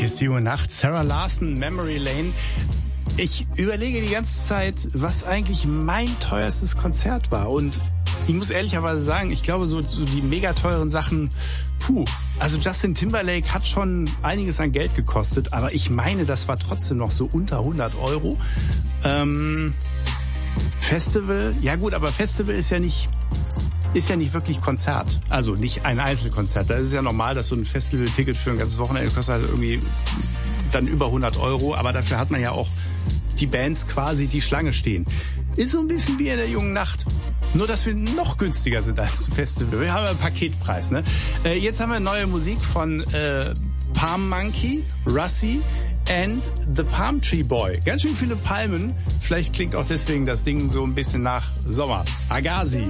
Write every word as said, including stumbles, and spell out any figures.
Hier ist die junge Nacht. Sarah Larson, Memory Lane. Ich überlege die ganze Zeit, was eigentlich mein teuerstes Konzert war. Und ich muss ehrlicherweise sagen, ich glaube, so, so die mega teuren Sachen, puh. Also Justin Timberlake hat schon einiges an Geld gekostet, aber ich meine, das war trotzdem noch so unter hundert Euro. Ähm, Festival, ja gut, aber Festival ist ja nicht... ist ja nicht wirklich Konzert, also nicht ein Einzelkonzert. Da ist es ja normal, dass so ein Festival-Ticket für ein ganzes Wochenende kostet halt irgendwie dann über hundert Euro, aber dafür hat man ja auch die Bands quasi, die Schlange stehen. Ist so ein bisschen wie in der jungen Nacht. Nur, dass wir noch günstiger sind als ein Festival. Wir haben ja einen Paketpreis, ne? Äh, jetzt haben wir neue Musik von äh, Palm Monkey, Russi and the Palm Tree Boy. Ganz schön viele Palmen. Vielleicht klingt auch deswegen das Ding so ein bisschen nach Sommer. Agassi.